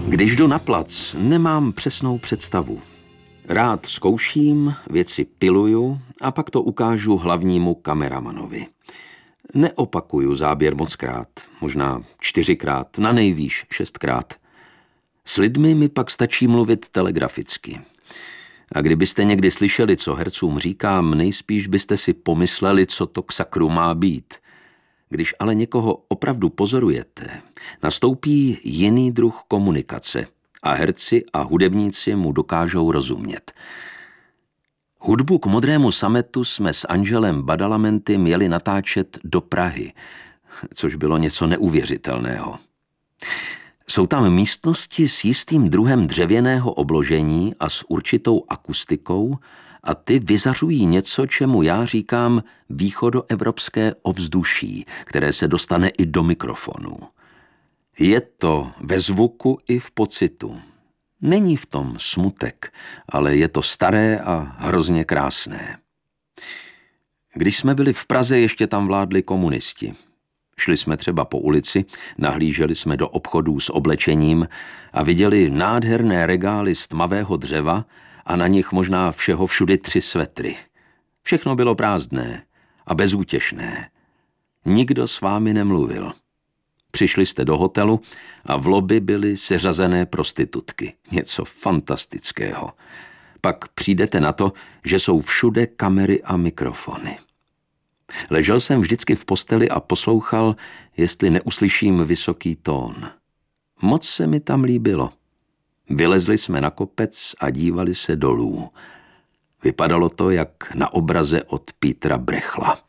Když jdu na plac, nemám přesnou představu. Rád zkouším, věci piluju a pak to ukážu hlavnímu kameramanovi. Neopakuju záběr mockrát, možná 4krát, na nejvýš 6krát. S lidmi mi pak stačí mluvit telegraficky. A kdybyste někdy slyšeli, co hercům říkám, nejspíš byste si pomysleli, co to k sakru má být. Když ale někoho opravdu pozorujete, nastoupí jiný druh komunikace a herci a hudebníci mu dokážou rozumět. Hudbu k Modrému sametu jsme s Angelem Badalamenty měli natáčet do Prahy, což bylo něco neuvěřitelného. Jsou tam místnosti s jistým druhem dřevěného obložení a s určitou akustikou a ty vyzařují něco, čemu já říkám východoevropské ovzduší, které se dostane i do mikrofonu. Je to ve zvuku i v pocitu. Není v tom smutek, ale je to staré a hrozně krásné. Když jsme byli v Praze, ještě tam vládli komunisti. Šli jsme třeba po ulici, nahlíželi jsme do obchodů s oblečením a viděli nádherné regály z tmavého dřeva a na nich možná všeho všudy 3 svetry. Všechno bylo prázdné a bezútěšné. Nikdo s vámi nemluvil. Přišli jste do hotelu a v lobby byly seřazené prostitutky. Něco fantastického. Pak přijdete na to, že jsou všude kamery a mikrofony. Ležel jsem vždycky v posteli a poslouchal, jestli neuslyším vysoký tón. Moc se mi tam líbilo. Vylezli jsme na kopec a dívali se dolů. Vypadalo to jak na obraze od Petra Brechla.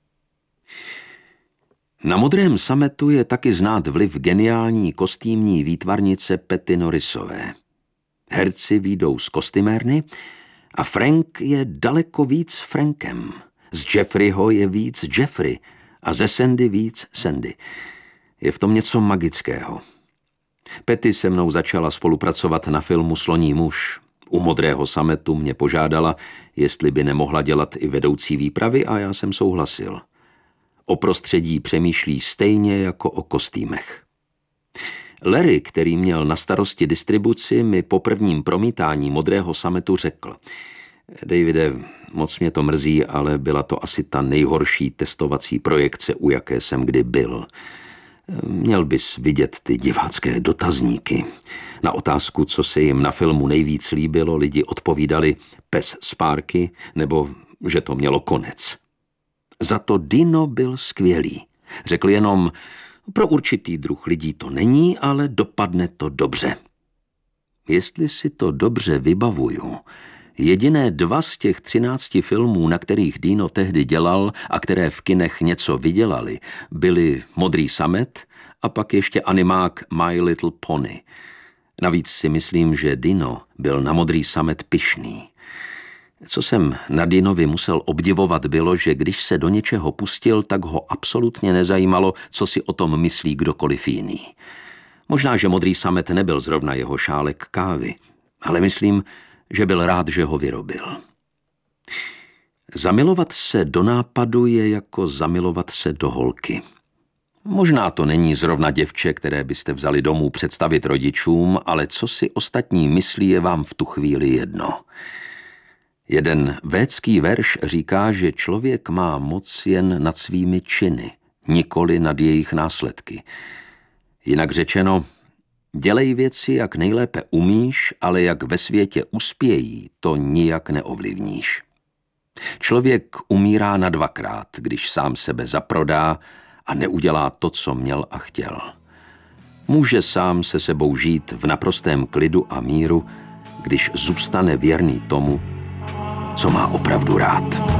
Na Modrém sametu je taky znát vliv geniální kostýmní výtvarnice Patty Norrisové. Herci výjdou z kostymérny a Frank je daleko víc Frankem. Z Jeffreyho je víc Jeffrey a ze Sandy víc Sandy. Je v tom něco magického. Patty se mnou začala spolupracovat na filmu Sloní muž. U Modrého sametu mě požádala, jestli by nemohla dělat i vedoucí výpravy a já jsem souhlasil. O prostředí přemýšlí stejně jako o kostýmech. Larry, který měl na starosti distribuci, mi po prvním promítání Modrého sametu řekl: Davide, moc mě to mrzí, ale byla to asi ta nejhorší testovací projekce, u jaké jsem kdy byl. Měl bys vidět ty divácké dotazníky. Na otázku, co se jim na filmu nejvíc líbilo, lidi odpovídali pes Sparky nebo že to mělo konec. Za to Dino byl skvělý. Řekl jenom, pro určitý druh lidí to není, ale dopadne to dobře. Jestli si to dobře vybavuju, jediné 2 z těch 13 filmů, na kterých Dino tehdy dělal a které v kinech něco vydělali, byly Modrý samet a pak ještě animák My Little Pony. Navíc si myslím, že Dino byl na Modrý samet pyšný. Co jsem na Dinovi musel obdivovat bylo, že když se do něčeho pustil, tak ho absolutně nezajímalo, co si o tom myslí kdokoliv jiný. Možná, že Modrý samet nebyl zrovna jeho šálek kávy, ale myslím, že byl rád, že ho vyrobil. Zamilovat se do nápadu je jako zamilovat se do holky. Možná to není zrovna děvče, které byste vzali domů představit rodičům, ale co si ostatní myslí, je vám v tu chvíli jedno. Jeden védský verš říká, že člověk má moc jen nad svými činy, nikoli nad jejich následky. Jinak řečeno, dělej věci, jak nejlépe umíš, ale jak ve světě uspějí, to nijak neovlivníš. Člověk umírá na 2krát, když sám sebe zaprodá a neudělá to, co měl a chtěl. Může sám se sebou žít v naprostém klidu a míru, když zůstane věrný tomu, co má opravdu rád.